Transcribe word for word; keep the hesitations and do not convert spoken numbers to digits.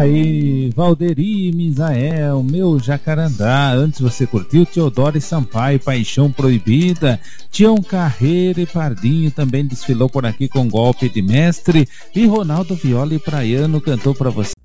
aí, Valderi, Misael, meu Jacarandá. Antes você curtiu Teodoro e Sampaio, Paixão Proibida. Tião Carreira e Pardinho também desfilou por aqui com Golpe de Mestre. E Ronaldo Viola e Praiano cantou pra você